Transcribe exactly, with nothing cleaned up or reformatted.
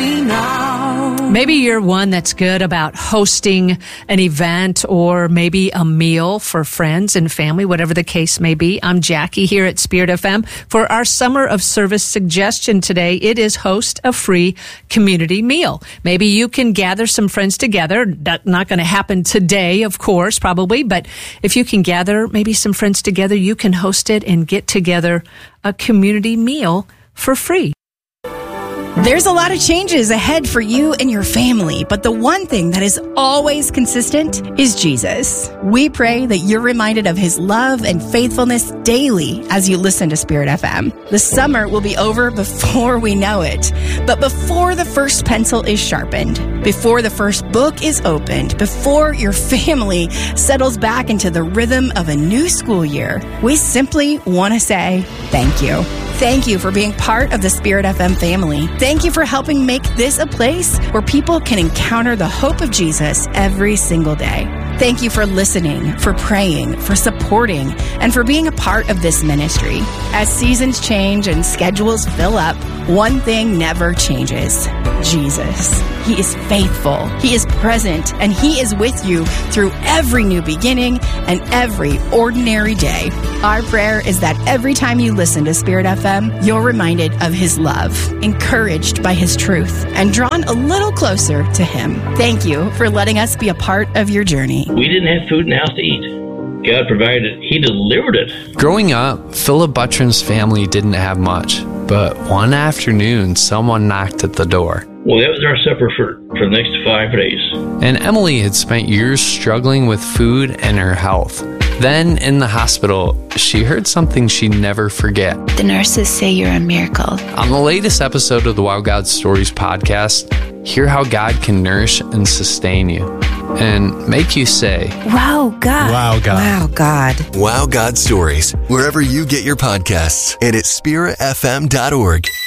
me now. Maybe you're one that's good about hosting an event or maybe a meal for friends and family, whatever the case may be. I'm Jackie here at Spirit F M. For our Summer of Service suggestion today, it is host a free community meal. Maybe you can gather some friends together. That's not going to happen today, of course, probably, but if you can gather maybe some friends together, you can host it and get together a community meal for free. There's a lot of changes ahead for you and your family, but the one thing that is always consistent is Jesus. We pray that you're reminded of his love and faithfulness daily as you listen to Spirit F M. The summer will be over before we know it, but before the first pencil is sharpened, before the first book is opened, before your family settles back into the rhythm of a new school year, we simply want to say thank you. Thank you for being part of the Spirit F M family. Thank you for helping make this a place where people can encounter the hope of Jesus every single day. Thank you for listening, for praying, for supporting, and for being a part of this ministry. As seasons change and schedules fill up, one thing never changes: Jesus. He is faithful, he is present, and he is with you through every new beginning and every ordinary day. Our prayer is that every time you listen to Spirit F M, you're reminded of his love, encouraged by his truth, and drawn a little closer to him. Thank you for letting us be a part of your journey. We didn't have food in the house to eat. God provided it. He delivered it. Growing up, Philip Buttram's family didn't have much, but one afternoon, someone knocked at the door. Well, that was our supper for, for the next five days. And Emily had spent years struggling with food and her health. Then, in the hospital, she heard something she'd never forget. The nurses say you're a miracle. On the latest episode of the Wow God Stories podcast, hear how God can nourish and sustain you and make you say, Wow, God. Wow, God. Wow, God. Wow God Stories, wherever you get your podcasts and at spirit f m dot org.